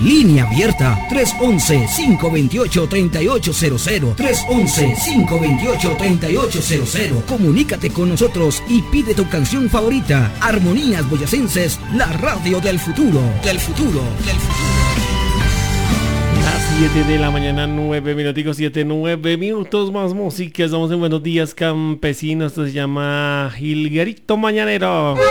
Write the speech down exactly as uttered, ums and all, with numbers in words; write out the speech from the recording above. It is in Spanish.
Línea abierta tres once, cinco veintiocho, treinta y ocho cero cero. tres once, cinco veintiocho, treinta y ocho cero cero. Comunícate con nosotros y pide tu canción favorita. Armonías Boyacenses, la radio del futuro. Del futuro, del futuro. Las siete de la mañana, nueve minuticos, siete, nueve minutos más música. Estamos en Buenos Días Campesinos. Esto se llama Jilguerito Mañanero.